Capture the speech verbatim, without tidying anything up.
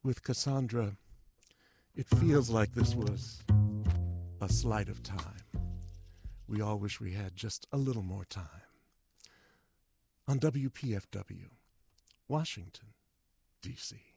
with Cassandra, it feels like this was a sleight of time. We all wish we had just a little more time. On W P F W, Washington, D C